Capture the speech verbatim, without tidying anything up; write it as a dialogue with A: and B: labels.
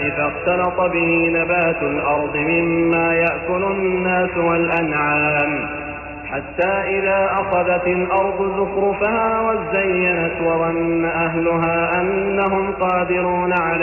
A: الماء فاختلط به نبات الأرض مما يأكل الناس والأنعام حتى إذا أخذت الأرض زخرفها وزينت وظن أهلها أنهم قادرون عليها